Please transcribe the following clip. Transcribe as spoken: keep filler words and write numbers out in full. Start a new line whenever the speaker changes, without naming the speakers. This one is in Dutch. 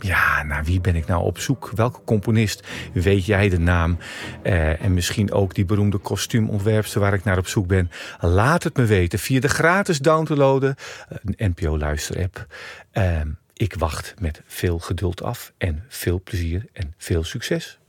Ja, naar wie ben ik nou op zoek? Welke componist weet jij de naam? Uh, en misschien ook die beroemde kostuumontwerpster waar ik naar op zoek ben. Laat het me weten via de gratis downloaden een N P O luisterapp. Uh, ik wacht met veel geduld af en veel plezier en veel succes.